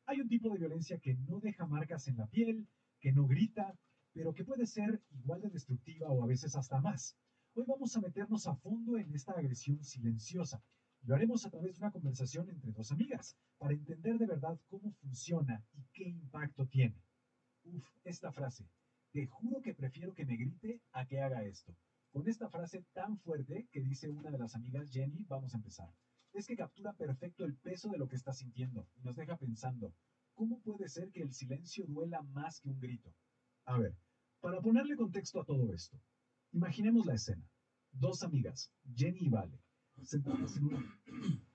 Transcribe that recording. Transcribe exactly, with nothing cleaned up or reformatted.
Hay un tipo de violencia que no deja marcas en la piel, que no grita, pero que puede ser igual de destructiva o a veces hasta más. Hoy vamos a meternos a fondo en esta agresión silenciosa. Lo haremos a través de una conversación entre dos amigas, para entender de verdad cómo funciona y qué impacto tiene. Uf, esta frase. Te juro que prefiero que me grite a que haga esto. Con esta frase tan fuerte que dice una de las amigas, Jenny, vamos a empezar. Es que captura perfecto el peso de lo que está sintiendo y nos deja pensando, ¿cómo puede ser que el silencio duela más que un grito? A ver, para ponerle contexto a todo esto, imaginemos la escena. Dos amigas, Jenny y Vale, sentadas en una